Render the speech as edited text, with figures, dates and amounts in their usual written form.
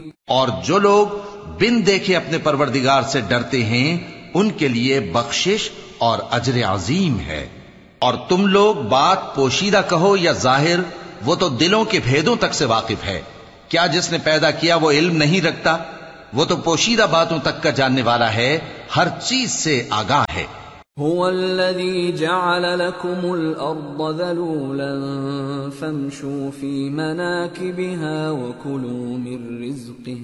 और जो लोग बिन देखे अपने परवरदिगार से डरते हैं उनके लिए बख्शिश और अजर अजीम है। और तुम लोग बात पोशीदा कहो या जाहिर, वो तो दिलों के भेदों तक से वाकिफ है। क्या जिसने पैदा किया वो इल्म नहीं रखता? वो तो पोशीदा बातों तक का जानने वाला है, हर चीज से आगाह है। हुवल्लज़ी जअल लकुमुल अर्द ज़लूलन फम्शू फी मनाकिबिहा व कुलू मिन रिज़्क़िही